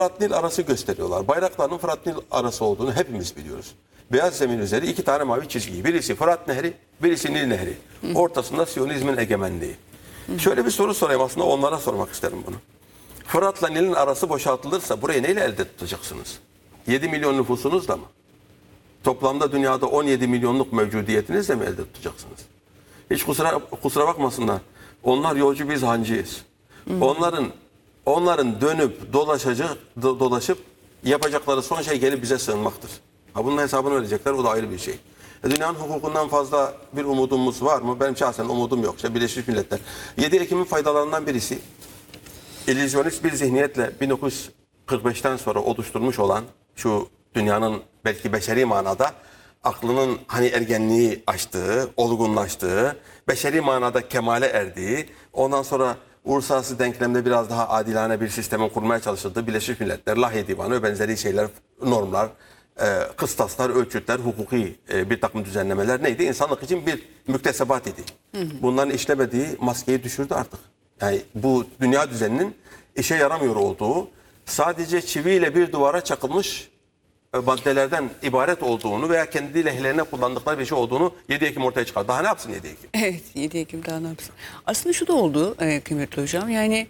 Fırat-Nil arası gösteriyorlar. Bayraklarının Fırat-Nil arası olduğunu hepimiz biliyoruz. Beyaz zemin üzeri iki tane mavi çizgi. Birisi Fırat Nehri, birisi Nil Nehri. Ortasında Siyonizmin egemenliği. Şöyle bir soru sorayım, aslında onlara sormak isterim bunu. Fırat'la Nil'in arası boşaltılırsa burayı neyle elde tutacaksınız? 7 milyon nüfusunuzla mı? Toplamda dünyada 17 milyonluk mevcudiyetinizle mi elde tutacaksınız? Hiç kusura bakmasınlar. Onlar yolcu, biz hancıyız. Onların dönüp dolaşıp yapacakları son şey gelip bize sığınmaktır. Ha, bunun hesabını verecekler, o da ayrı bir şey. Dünyanın hukukundan fazla bir umudumuz var mı? Benim şahsen umudum yok. İşte Birleşmiş Milletler. 7 Ekim'in faydalarından birisi, illüzyonist bir zihniyetle 1945'ten sonra oluşturmuş olan şu dünyanın belki beşeri manada aklının hani ergenliği açtığı, olgunlaştığı, beşeri manada kemale erdiği, ondan sonra uluslararası denklemde biraz daha adilane bir sistemin kurmaya çalışıldığı Birleşmiş Milletler, Lahey Divanı ve benzeri şeyler, normlar, kıstaslar, ölçütler, hukuki bir takım düzenlemeler neydi? İnsanlık için bir müktesebat idi. Bunların işlemediği maskeyi düşürdü artık. Yani bu dünya düzeninin işe yaramıyor olduğu, sadece çiviyle bir duvara çakılmış maddelerden ibaret olduğunu veya kendi lehlerine kullandıkları bir şey olduğunu 7 Ekim ortaya çıkardı. Daha ne yapsın 7 Ekim? Evet, 7 Ekim daha ne yapsın? Aslında şu da oldu kıymetli hocam. Yani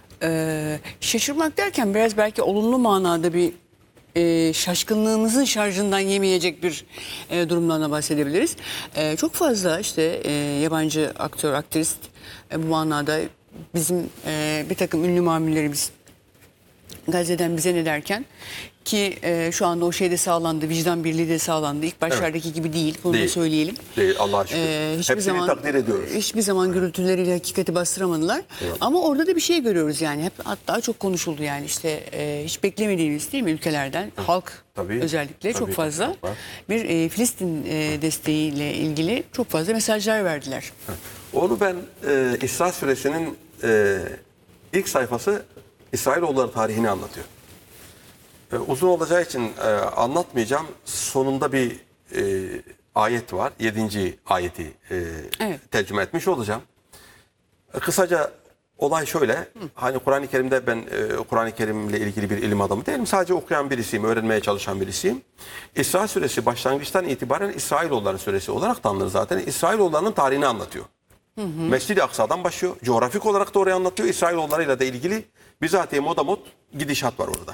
şaşırmak derken biraz belki olumlu manada bir şaşkınlığımızın şarjından yemeyecek bir durumdan da bahsedebiliriz. Çok fazla işte yabancı aktör, aktrist bu manada bizim bir takım ünlü mamullerimiz Gazze'den bize ne derken ki şu anda o şey de sağlandı, vicdan birliği de sağlandı. İlk başlardaki gibi değil, bunu da söyleyelim. Değil, Allah'a şükür. Hepsini takdir ediyoruz. Hiçbir zaman gürültüleriyle hakikati bastıramadılar. Evet. Ama orada da bir şey görüyoruz yani. Hep hatta çok konuşuldu yani işte hiç beklemediğimiz değil mi ülkelerden, halk özellikle çok fazla bir Filistin desteğiyle ilgili çok fazla mesajlar verdiler. Onu ben İsra Suresi'nin ilk sayfası İsrailoğulları tarihini anlatıyor. Uzun olacağı için anlatmayacağım. Sonunda bir ayet var. 7. ayeti tercüme etmiş olacağım. Kısaca olay şöyle. Hani Kur'an-ı Kerim'de ben Kur'an-ı Kerim'le ilgili bir ilim adamı değilim. Sadece okuyan birisiyim, öğrenmeye çalışan birisiyim. İsra Suresi başlangıçtan itibaren İsrailoğulları Suresi olarak da anılır zaten. İsrailoğullarının tarihini anlatıyor. Mescid-i Aksa'dan başlıyor. Coğrafik olarak da orayı anlatıyor. İsrailoğullarıyla da ilgili bizatihi modamot gidişat var orada.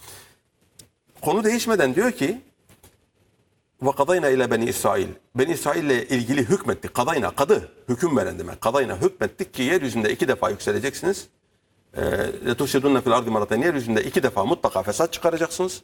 Konu değişmeden diyor ki وَقَضَيْنَا ile Beni İsrail. Beni İsrail ile ilgili hükmettik. Kadayna, kadı, hüküm veren demek. Kadayna hükmettik ki yeryüzünde 2 defa yükseleceksiniz. لَتُفْسِدُنَّ فِي الْاَرْضِ مَرَّتَيْنِ. Yeryüzünde 2 defa mutlaka fesat çıkaracaksınız.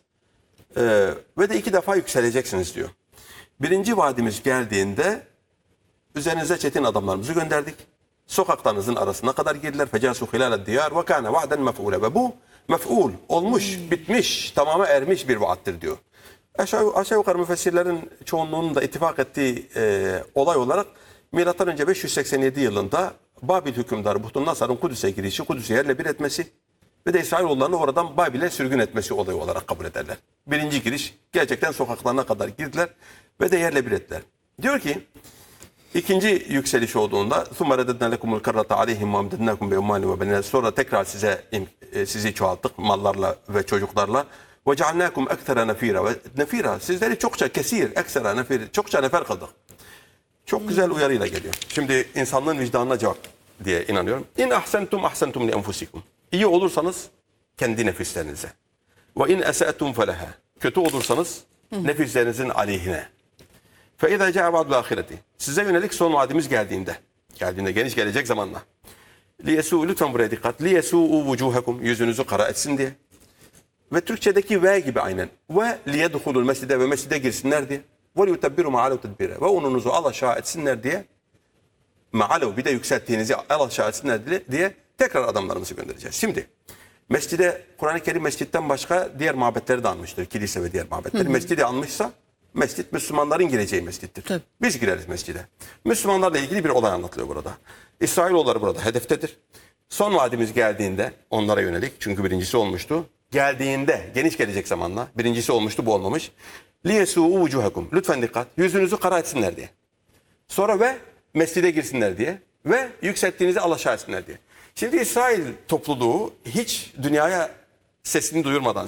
Ve de 2 defa yükseleceksiniz diyor. Birinci vaadimiz geldiğinde üzerinize çetin adamlarımızı gönderdik. Sokaklarınızın arasına kadar girdiler. فَجَاسُوا خِلَالَ الدِّيَارِ وَكَانَ وَعْدًا مَفْعُولًا. Ve bu mef'ul, olmuş, bitmiş, tamama ermiş bir vaattir diyor. Aşağı yukarı müfessirlerin çoğunluğunun da ittifak ettiği olay olarak M.Ö. 587 yılında Babil hükümdarı Buhtunnasar'ın Kudüs'e girişi, Kudüs'ü yerle bir etmesi ve de İsrailoğullarını oradan Babil'e sürgün etmesi olayı olarak kabul ederler. Birinci giriş, gerçekten sokaklarına kadar girdiler ve de yerle bir ettiler. Diyor ki, İkinci yükseliş olduğunda sonra tekrar sizi çoğalttık mallarla ve çocuklarla ve nefira sizleri çokça kesir çokça nefer kıldık. Çok güzel uyarıyla geliyor. Şimdi insanlığın vicdanına cevap diye inanıyorum. İn ahsentum ahsentum li enfusikum. İyi olursanız kendi nefislerinize. Ve in ese'tum feleha. Kötü olursanız nefislerinizin aleyhine. فَاِذَا جَاءَ وَعْدُ الْآخِرَةِ. Size yönelik son vaadimiz geldiğinde geniş gelecek zamanla. Lütfen buraya dikkat. لِيَسُوءُ وُجُوهَكُمْ. Yüzünüzü kara etsin diye. Ve Türkçedeki ve gibi aynen. Ve لِيَدْخُلُوا الْمَسْجِدَ ve mescide girsinler diye. وَلْيُتَبِّرُوا مَعَلَوْ تَدْبِيرًا. Ve onunuzu alaşağı etsinler diye. Ma'alev bir de yükselttiğinizi alaşağı etsinler diye tekrar adamlarımızı göndereceğiz. Şimdi mescide, Kur'an-ı Kerim mescitten başka diğer mabetleri de anmıştır. Kilise ve diğer mabetleri. Mescidi anmışsa mescit Müslümanların gireceği mescittir. Tabii. Biz gireriz mescide. Müslümanlarla ilgili bir olay anlatılıyor burada. İsrailoğulları burada hedeftedir. Son vaadimiz geldiğinde onlara yönelik, çünkü birincisi olmuştu. Geldiğinde, geniş gelecek zamanla, birincisi olmuştu, bu olmamış. لِيَسُوءُ وُجُوهَكُمْ. Lütfen dikkat, yüzünüzü kara etsinler diye. Sonra ve mescide girsinler diye ve yükselttiğinizi alaşağı etsinler diye. Şimdi İsrail topluluğu hiç dünyaya sesini duyurmadan,